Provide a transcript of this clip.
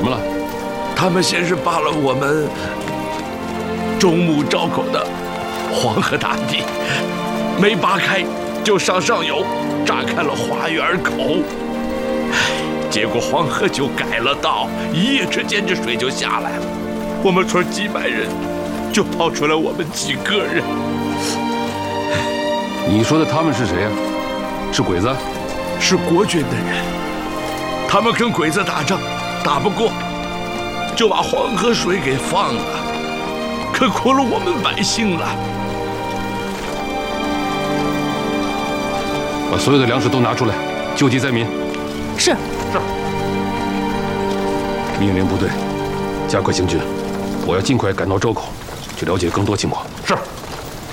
么了？ 他们先是扒了我们种牧招口的黄河大地，没扒开就上游炸开了花园口，结果黄河就改了道，一夜之间这水就下来了。我们村几百人就跑出来我们几个人。 你说的他们是谁呀？是鬼子？ 是国军的人，他们跟鬼子打仗打不过，就把黄河水给放了，可苦了我们百姓了。 把所有的粮食都拿出来，救济灾民。 是。 命令部队加快行军，我要尽快赶到周口，去了解更多情况。 是。